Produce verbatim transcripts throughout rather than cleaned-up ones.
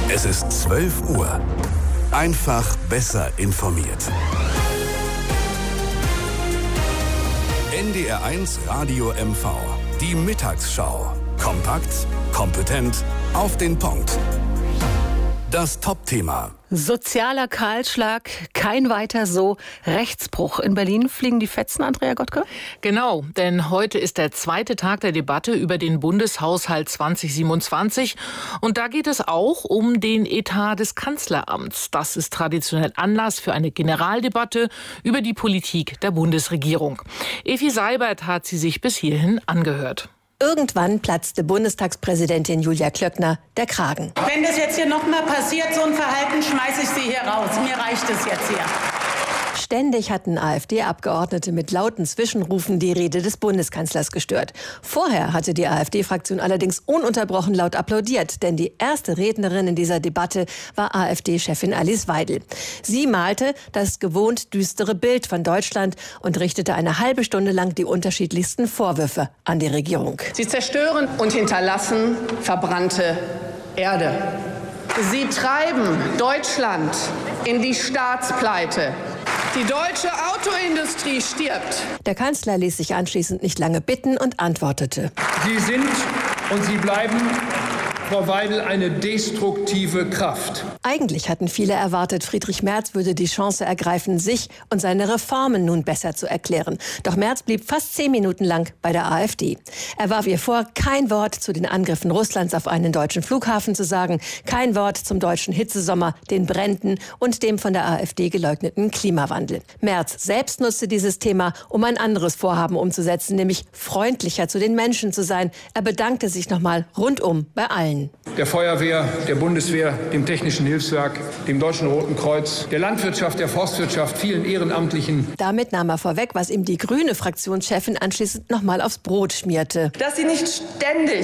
Es ist zwölf Uhr. Einfach besser informiert. N D R eins Radio M V. Die Mittagsschau. Kompakt, kompetent, auf den Punkt. Das Top-Thema. Sozialer Kahlschlag, kein weiter so. Rechtsbruch. In Berlin fliegen die Fetzen, Andrea Gottke? Genau, denn heute ist der zweite Tag der Debatte über den Bundeshaushalt zwanzig siebenundzwanzig. Und da geht es auch um den Etat des Kanzleramts. Das ist traditionell Anlass für eine Generaldebatte über die Politik der Bundesregierung. Effi Seibert hat sie sich bis hierhin angehört. Irgendwann platzte Bundestagspräsidentin Julia Klöckner der Kragen. Wenn das jetzt hier noch mal passiert, so ein Verhalten, schmeiße ich Sie hier raus. Mir reicht es jetzt hier. Ständig hatten AfD-Abgeordnete mit lauten Zwischenrufen die Rede des Bundeskanzlers gestört. Vorher hatte die AfD-Fraktion allerdings ununterbrochen laut applaudiert, denn die erste Rednerin in dieser Debatte war AfD-Chefin Alice Weidel. Sie malte das gewohnt düstere Bild von Deutschland und richtete eine halbe Stunde lang die unterschiedlichsten Vorwürfe an die Regierung. Sie zerstören und hinterlassen verbrannte Erde. Sie treiben Deutschland in die Staatspleite. Die deutsche Autoindustrie stirbt. Der Kanzler ließ sich anschließend nicht lange bitten und antwortete. Sie sind und Sie bleiben, Frau Weidel, eine destruktive Kraft. Eigentlich hatten viele erwartet, Friedrich Merz würde die Chance ergreifen, sich und seine Reformen nun besser zu erklären. Doch Merz blieb fast zehn Minuten lang bei der AfD. Er warf ihr vor, kein Wort zu den Angriffen Russlands auf einen deutschen Flughafen zu sagen, kein Wort zum deutschen Hitzesommer, den Bränden und dem von der AfD geleugneten Klimawandel. Merz selbst nutzte dieses Thema, um ein anderes Vorhaben umzusetzen, nämlich freundlicher zu den Menschen zu sein. Er bedankte sich nochmal rundum bei allen. Der Feuerwehr, der Bundeswehr, dem Technischen Hilfswerk, dem Deutschen Roten Kreuz, der Landwirtschaft, der Forstwirtschaft, vielen Ehrenamtlichen. Damit nahm er vorweg, was ihm die grüne Fraktionschefin anschließend nochmal aufs Brot schmierte. Dass sie nicht ständig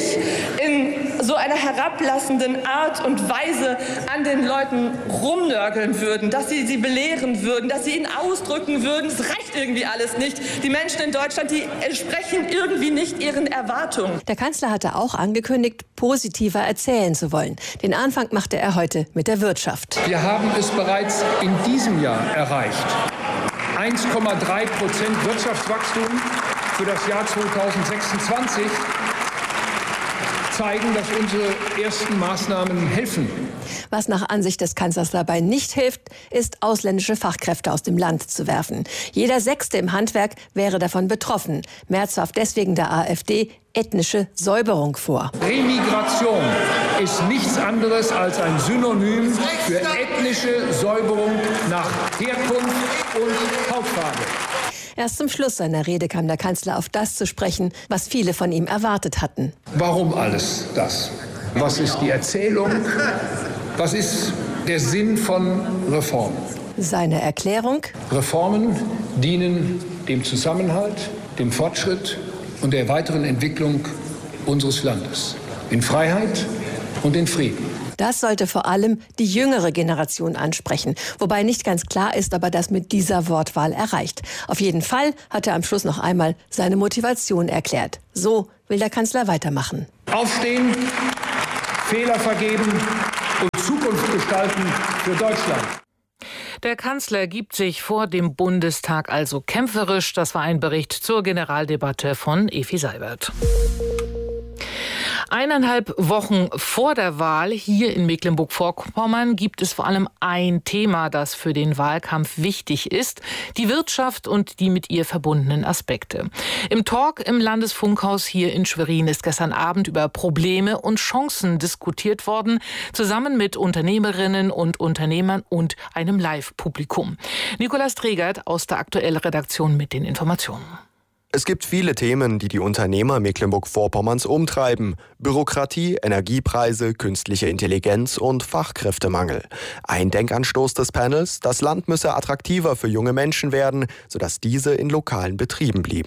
in so einer herablassenden Art und Weise an den Leuten rumnörgeln würden, dass sie sie belehren würden, dass sie ihnen ausdrücken würden, es reicht irgendwie alles nicht. Die Menschen in Deutschland, die entsprechen irgendwie nicht ihren Erwartungen. Der Kanzler hatte auch angekündigt, positiver erzählen zu wollen. Den Anfang machte er heute mit der Wirtschaft. Wir haben es bereits in diesem Jahr erreicht. eins Komma drei Prozent Wirtschaftswachstum für das Jahr zweitausendsechsundzwanzig zeigen, dass unsere ersten Maßnahmen helfen. Was nach Ansicht des Kanzlers dabei nicht hilft, ist, ausländische Fachkräfte aus dem Land zu werfen. Jeder Sechste im Handwerk wäre davon betroffen. Merz warf deswegen der AfD ethnische Säuberung vor. Remigration ist nichts anderes als ein Synonym für ethnische Säuberung nach Herkunft und Hautfarbe. Erst zum Schluss seiner Rede kam der Kanzler auf das zu sprechen, was viele von ihm erwartet hatten. Warum alles das? Was ist die Erzählung? Was ist der Sinn von Reformen? Seine Erklärung? Reformen dienen dem Zusammenhalt, dem Fortschritt und der weiteren Entwicklung unseres Landes. In Freiheit und in Frieden. Das sollte vor allem die jüngere Generation ansprechen. Wobei nicht ganz klar ist, ob er das mit dieser Wortwahl erreicht. Auf jeden Fall hat er am Schluss noch einmal seine Motivation erklärt. So will der Kanzler weitermachen. Aufstehen, Fehler vergeben und Zukunft gestalten für Deutschland. Der Kanzler gibt sich vor dem Bundestag also kämpferisch. Das war ein Bericht zur Generaldebatte von Effi Seibert. Eineinhalb Wochen vor der Wahl hier in Mecklenburg-Vorpommern gibt es vor allem ein Thema, das für den Wahlkampf wichtig ist: die Wirtschaft und die mit ihr verbundenen Aspekte. Im Talk im Landesfunkhaus hier in Schwerin ist gestern Abend über Probleme und Chancen diskutiert worden, zusammen mit Unternehmerinnen und Unternehmern und einem Live-Publikum. Nikolaus Tregert aus der Aktuell-Redaktion mit den Informationen. Es gibt viele Themen, die die Unternehmer Mecklenburg-Vorpommerns umtreiben. Bürokratie, Energiepreise, künstliche Intelligenz und Fachkräftemangel. Ein Denkanstoß des Panels: Das Land müsse attraktiver für junge Menschen werden, sodass diese in lokalen Betrieben blieben.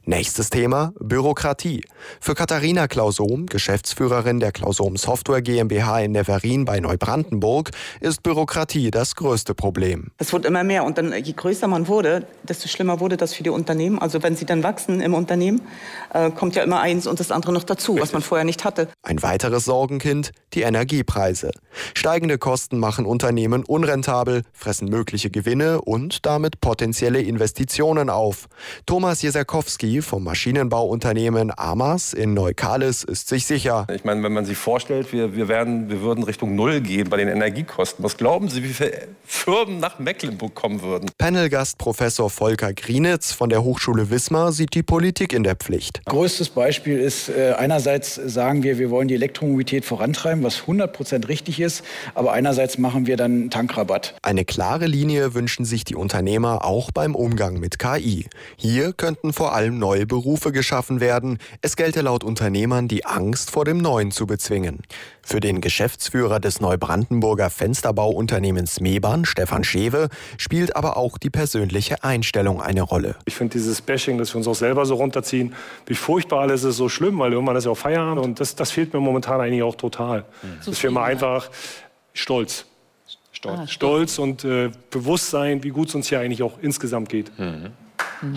Nächstes Thema, Bürokratie. Für Katharina Klausom, Geschäftsführerin der Klausom Software GmbH in Neverin bei Neubrandenburg, ist Bürokratie das größte Problem. Es wird immer mehr und dann, je größer man wurde, desto schlimmer wurde das für die Unternehmen. Also wenn sie dann wachsen im Unternehmen, äh, kommt ja immer eins und das andere noch dazu, was man vorher nicht hatte. Ein weiteres Sorgenkind, die Energiepreise. Steigende Kosten machen Unternehmen unrentabel, fressen mögliche Gewinne und damit potenzielle Investitionen auf. Thomas Jesakowski vom Maschinenbauunternehmen Amas in Neukalis ist sich sicher. Ich meine, wenn man sich vorstellt, wir, wir, werden, wir würden Richtung Null gehen bei den Energiekosten. Was glauben Sie, wie viele Firmen nach Mecklenburg kommen würden? Panelgast Professor Volker Grienitz von der Hochschule Wismar sieht die Politik in der Pflicht. Größtes Beispiel ist, äh, einerseits sagen wir, wir wollen die Elektromobilität vorantreiben, was hundert Prozent richtig ist, aber einerseits machen wir dann einen Tankrabatt. Eine klare Linie wünschen sich die Unternehmer auch beim Umgang mit K I. Hier könnten vor allem neue Berufe geschaffen werden. Es gelte laut Unternehmern, die Angst vor dem Neuen zu bezwingen. Für den Geschäftsführer des Neubrandenburger Fensterbauunternehmens Mebern, Stefan Schewe, spielt aber auch die persönliche Einstellung eine Rolle. Ich finde dieses Bashing, dass wir uns auch selber so runterziehen, wie furchtbar alles ist, so schlimm, weil irgendwann ist ja auch Feierabend und das, das fehlt mir momentan eigentlich auch total. Mhm. Dass wir mal einfach stolz, stolz, ah, stolz und äh, bewusst sein, wie gut es uns hier eigentlich auch insgesamt geht. Mhm. Mhm.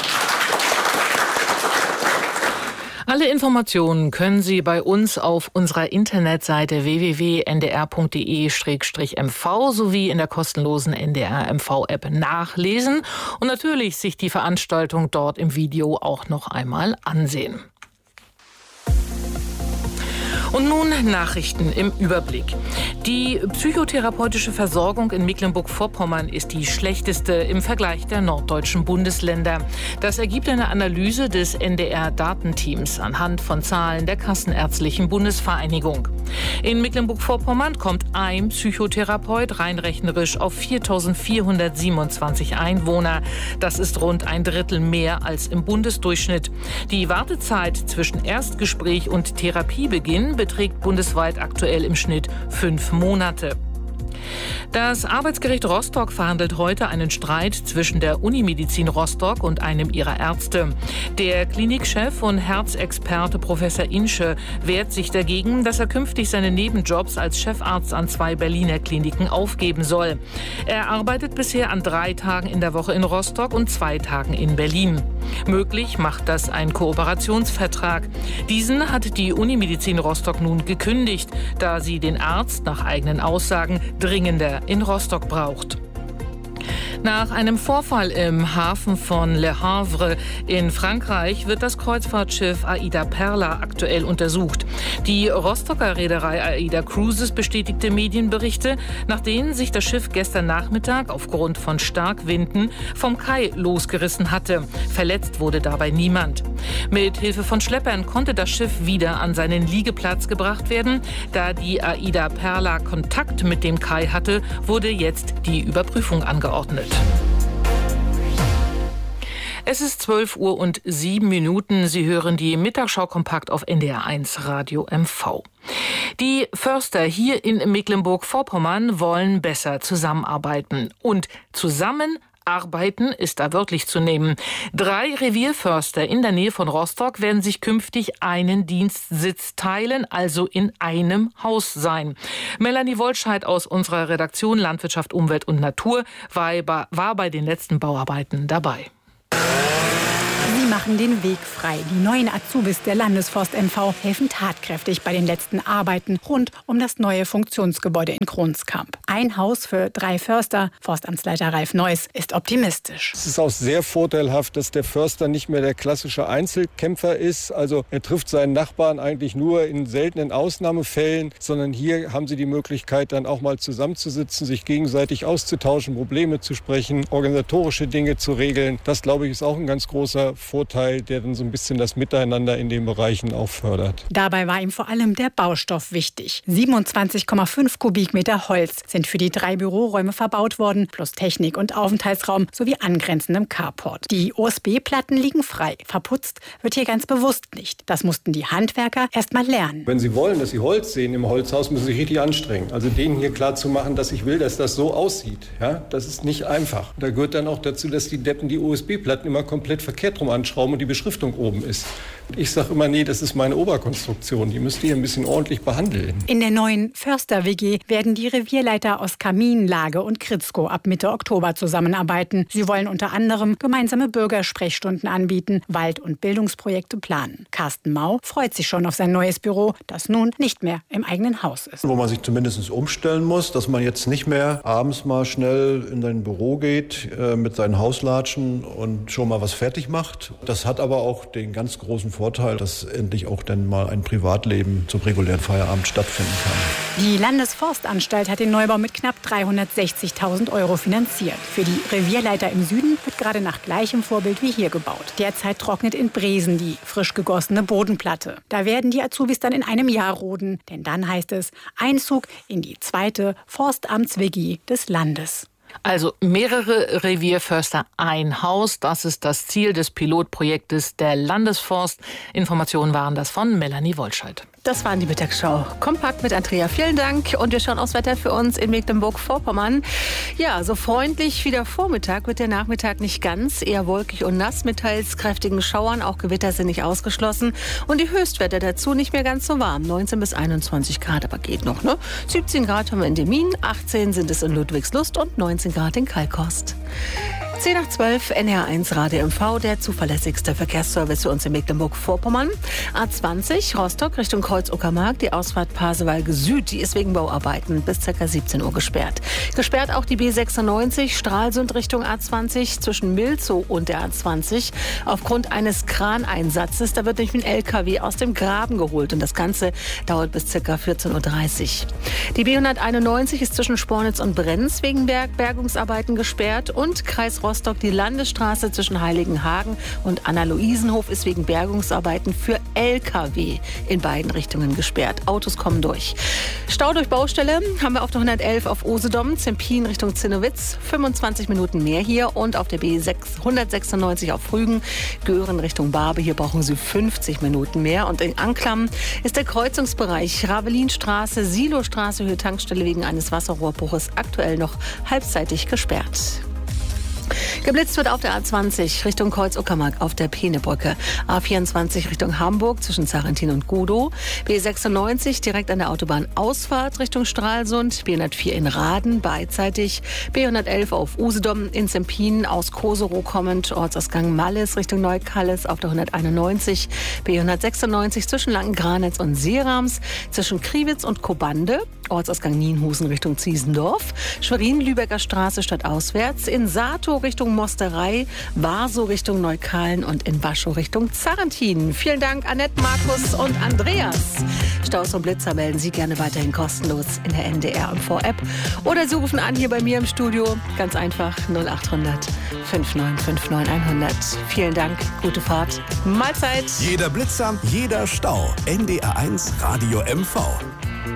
Alle Informationen können Sie bei uns auf unserer Internetseite w w w punkt n d r punkt d e slash m v sowie in der kostenlosen N D R M V-App nachlesen und natürlich sich die Veranstaltung dort im Video auch noch einmal ansehen. Und nun Nachrichten im Überblick. Die psychotherapeutische Versorgung in Mecklenburg-Vorpommern ist die schlechteste im Vergleich der norddeutschen Bundesländer. Das ergibt eine Analyse des N D R-Datenteams anhand von Zahlen der Kassenärztlichen Bundesvereinigung. In Mecklenburg-Vorpommern kommt ein Psychotherapeut rein rechnerisch auf viertausendvierhundertsiebenundzwanzig Einwohner. Das ist rund ein Drittel mehr als im Bundesdurchschnitt. Die Wartezeit zwischen Erstgespräch und Therapiebeginn beträgt bundesweit aktuell im Schnitt fünf Monate. Das Arbeitsgericht Rostock verhandelt heute einen Streit zwischen der Unimedizin Rostock und einem ihrer Ärzte. Der Klinikchef und Herzexperte Professor Insche wehrt sich dagegen, dass er künftig seine Nebenjobs als Chefarzt an zwei Berliner Kliniken aufgeben soll. Er arbeitet bisher an drei Tagen in der Woche in Rostock und zwei Tagen in Berlin. Möglich macht das ein Kooperationsvertrag. Diesen hat die Unimedizin Rostock nun gekündigt, da sie den Arzt nach eigenen Aussagen dringender in Rostock braucht. Nach einem Vorfall im Hafen von Le Havre in Frankreich wird das Kreuzfahrtschiff Aida Perla aktuell untersucht. Die Rostocker Reederei Aida Cruises bestätigte Medienberichte, nach denen sich das Schiff gestern Nachmittag aufgrund von Starkwinden vom Kai losgerissen hatte. Verletzt wurde dabei niemand. Mit Hilfe von Schleppern konnte das Schiff wieder an seinen Liegeplatz gebracht werden. Da die Aida Perla Kontakt mit dem Kai hatte, wurde jetzt die Überprüfung angeordnet. Es ist zwölf Uhr und sieben Minuten. Sie hören die Mittagsschau kompakt auf N D R eins Radio M V. Die Förster hier in Mecklenburg-Vorpommern wollen besser zusammenarbeiten. Und zusammen Arbeiten ist da wörtlich zu nehmen. Drei Revierförster in der Nähe von Rostock werden sich künftig einen Dienstsitz teilen, also in einem Haus sein. Melanie Wolscheid aus unserer Redaktion Landwirtschaft, Umwelt und Natur war bei den letzten Bauarbeiten dabei. Sie machen den Weg frei. Die neuen Azubis der Landesforst M V helfen tatkräftig bei den letzten Arbeiten rund um das neue Funktionsgebäude in Kronskamp. Ein Haus für drei Förster. Forstamtsleiter Ralf Neuss ist optimistisch. Es ist auch sehr vorteilhaft, dass der Förster nicht mehr der klassische Einzelkämpfer ist. Also er trifft seinen Nachbarn eigentlich nur in seltenen Ausnahmefällen, sondern hier haben sie die Möglichkeit, dann auch mal zusammenzusitzen, sich gegenseitig auszutauschen, Probleme zu sprechen, organisatorische Dinge zu regeln. Das, glaube ich, ist auch ein ganz großer Vorteil, der dann so ein bisschen das Miteinander in den Bereichen auch fördert. Dabei war ihm vor allem der Baustoff wichtig. siebenundzwanzig Komma fünf Kubikmeter Holz sind für die drei Büroräume verbaut worden, plus Technik- und Aufenthaltsraum sowie angrenzendem Carport. Die O S B-Platten liegen frei. Verputzt wird hier ganz bewusst nicht. Das mussten die Handwerker erst mal lernen. Wenn Sie wollen, dass Sie Holz sehen im Holzhaus, müssen Sie sich richtig anstrengen. Also denen hier klar zu machen, dass ich will, dass das so aussieht. Ja, das ist nicht einfach. Da gehört dann auch dazu, dass die Deppen die O S B-Platten immer komplett verkehrt rum anschreiben, abschrauben und die Beschriftung oben ist. Ich sage immer, nee, das ist meine Oberkonstruktion, die müsst ihr ein bisschen ordentlich behandeln. In der neuen Förster-W G werden die Revierleiter aus Kamin, Lage und Kritzkow ab Mitte Oktober zusammenarbeiten. Sie wollen unter anderem gemeinsame Bürgersprechstunden anbieten, Wald- und Bildungsprojekte planen. Carsten Mau freut sich schon auf sein neues Büro, das nun nicht mehr im eigenen Haus ist. Wo man sich zumindest umstellen muss, dass man jetzt nicht mehr abends mal schnell in sein Büro geht äh, mit seinen Hauslatschen und schon mal was fertig macht. Das hat aber auch den ganz großen Vorteil, dass endlich auch dann mal ein Privatleben zum regulären Feierabend stattfinden kann. Die Landesforstanstalt hat den Neubau mit knapp dreihundertsechzigtausend Euro finanziert. Für die Revierleiter im Süden wird gerade nach gleichem Vorbild wie hier gebaut. Derzeit trocknet in Bresen die frisch gegossene Bodenplatte. Da werden die Azubis dann in einem Jahr roden. Denn dann heißt es Einzug in die zweite Forstamts-W G des Landes. Also mehrere Revierförster, ein Haus. Das ist das Ziel des Pilotprojektes der Landesforst. Informationen waren das von Melanie Wollscheid. Das waren die Mittagsschau. Kompakt mit Andrea. Vielen Dank. Und wir schauen aufs Wetter für uns in Mecklenburg-Vorpommern. Ja, so freundlich wie der Vormittag wird der Nachmittag nicht ganz. Eher wolkig und nass mit teils kräftigen Schauern. Auch Gewitter sind nicht ausgeschlossen. Und die Höchstwerte dazu nicht mehr ganz so warm. neunzehn bis einundzwanzig Grad, aber geht noch, ne? siebzehn Grad haben wir in Demmin, achtzehn sind es in Ludwigslust und neunzehn Grad in Kalkhorst. zehn nach zwölf, N R eins Radio M V, der zuverlässigste Verkehrsservice für uns in Mecklenburg-Vorpommern. A zwanzig, Rostock Richtung Kreuz-Uckermark, die Ausfahrt Pasewalk Süd, die ist wegen Bauarbeiten bis ca. siebzehn Uhr gesperrt. Gesperrt auch die B sechsundneunzig, Stralsund Richtung A zwanzig, zwischen Milzow und der A zwanzig, aufgrund eines Kraneinsatzes. Da wird nämlich ein L K W aus dem Graben geholt und das Ganze dauert bis ca. vierzehn Uhr dreißig. Die B hunderteinundneunzig ist zwischen Spornitz und Brenz wegen Berg Bergungsarbeiten gesperrt und Kreis Rostock, die Landesstraße zwischen Heiligenhagen und Anna-Luisenhof ist wegen Bergungsarbeiten für L K W in beiden Richtungen gesperrt. Autos kommen durch. Stau durch Baustelle haben wir auf der hundertelf auf Usedom, Zempin Richtung Zinnowitz, fünfundzwanzig Minuten mehr hier und auf der B hundertsechsundneunzig auf Rügen, Göhren Richtung Barbe, hier brauchen Sie fünfzig Minuten mehr und in Anklam ist der Kreuzungsbereich Ravelinstraße, Silostraße, Höhe Tankstelle wegen eines Wasserrohrbruches aktuell noch halbseitig gesperrt. Geblitzt wird auf der A zwanzig Richtung Kreuz-Uckermark auf der Peenebrücke. A vierundzwanzig Richtung Hamburg zwischen Sarrentin und Gudow. B sechsundneunzig direkt an der Autobahnausfahrt Richtung Stralsund. B hundertvier in Raden beidseitig. B hundertelf auf Usedom in Zempin aus Koserow kommend. Ortsausgang Malles Richtung Neukalles auf der hunderteinundneunzig. B hundertsechsundneunzig zwischen Langgranitz und Seerams. Zwischen Kriwitz und Kobande. Ortsausgang Nienhusen Richtung Ziesendorf. Schwerin-Lübecker Straße stadtauswärts. In Sato Richtung Mosterei. Warsow Richtung Neukalen und in Waschow Richtung Zarrentin. Vielen Dank Annette, Markus und Andreas. Staus und Blitzer melden Sie gerne weiterhin kostenlos in der N D R M V-App. Oder Sie rufen an hier bei mir im Studio. Ganz einfach null acht hundert fünf neun fünf neun hundert. Vielen Dank, gute Fahrt. Mahlzeit. Jeder Blitzer, jeder Stau. N D R eins Radio M V.